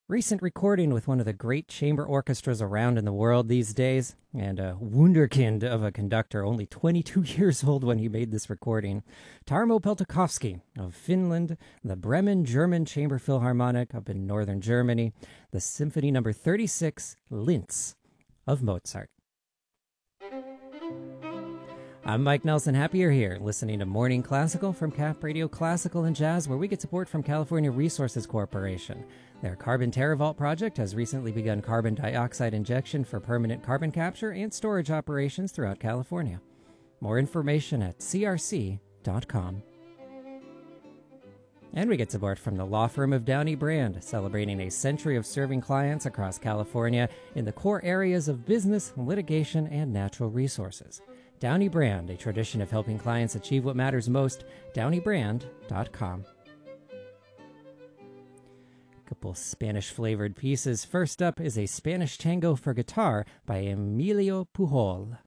Recent recording with one of the great chamber orchestras around in the world these days, and a wunderkind of a conductor, only 22 years old when he made this recording. Tarmo Peltokovsky of Finland, the Bremen German Chamber Philharmonic up in northern Germany, the Symphony Number 36, Linz, of Mozart. I'm Mike Nelson. Happy you're here, listening to Morning Classical from Cap Radio Classical and Jazz, where we get support from California Resources Corporation. Their Carbon TerraVault project has recently begun carbon dioxide injection for permanent carbon capture and storage operations throughout California. More information at crc.com. And we get support from the law firm of Downey Brand, celebrating a century of serving clients across California in the core areas of business, litigation, and natural resources. Downey Brand, a tradition of helping clients achieve what matters most, downeybrand.com. A couple Spanish-flavored pieces. First up is a Spanish tango for guitar by Emilio Pujol.